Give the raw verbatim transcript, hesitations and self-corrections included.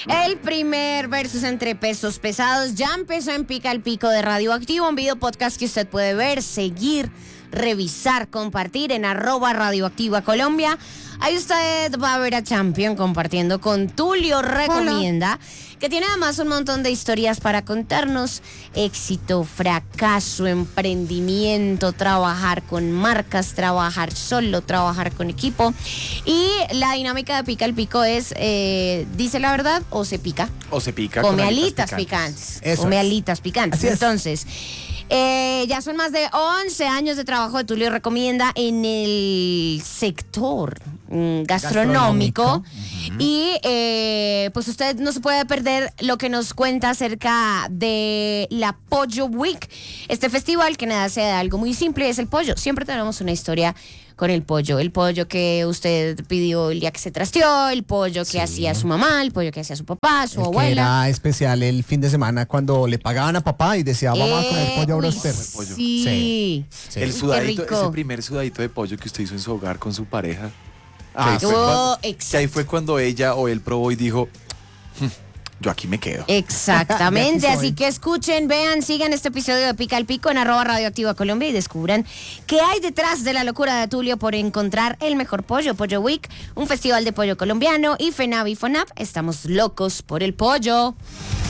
El primer versus entre pesos pesados ya empezó en Pica el Pico de Radioactivo, un video podcast que usted puede ver, seguir, revisar, compartir en arroba Radioactiva Colombia. Ahí usted va a ver a Champion compartiendo con Tulio Recomienda, Hola. que tiene además un montón de historias para contarnos. Éxito, fracaso, emprendimiento, trabajar con marcas, trabajar solo, trabajar con equipo. Y la dinámica de Pica el Pico es, eh, dice la verdad o se pica. O se pica Come con alitas picantes. picantes. Come alitas picantes. Así es. Entonces... Eh, ya son más de once años de trabajo de Tulio Recomienda en el sector mm, gastronómico, Gastronómico. Uh-huh. Y eh, pues usted no se puede perder lo que nos cuenta acerca de la Pollo Week, este festival que nace de algo muy simple, es el pollo. Siempre tenemos una historia con el pollo, el pollo que usted pidió el día que se trasteó, el pollo que Sí. hacía su mamá, el pollo que hacía su papá, su El que abuela. era especial el fin de semana cuando le pagaban a papá y decía, vamos a comer Eh, pollo uy, broster. pollo. Sí. Sí. Sí. El Qué sudadito, rico. ese primer sudadito de pollo que usted hizo en su hogar con su pareja. Ah, que, ahí sí. fue Oh, cuando, que ahí exacto. fue cuando ella o él probó y dijo, "Hmm, yo aquí me quedo". Exactamente, De aquí así soy. que escuchen, vean, sigan este episodio de Pica el Pico en arroba Radioactiva Colombia y descubran qué hay detrás de la locura de Tulio por encontrar el mejor pollo, Pollo Week, un festival de pollo colombiano y FENAV y FONAP, estamos locos por el pollo.